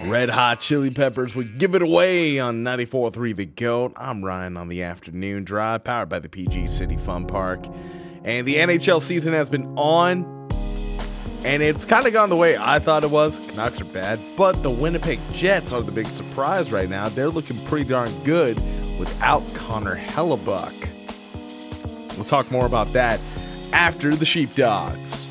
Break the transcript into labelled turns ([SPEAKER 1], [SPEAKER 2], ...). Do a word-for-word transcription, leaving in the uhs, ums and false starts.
[SPEAKER 1] Red Hot Chili Peppers would give it away on ninety-four point three The GOAT. I'm Ryan on the afternoon drive, powered by the P G City Fun Park. And the N H L season has been on, and it's kind of gone the way I thought it was. Canucks are bad, but the Winnipeg Jets are the big surprise right now. They're looking pretty darn good without Connor Hellebuyck. We'll talk more about that after the Sheepdogs.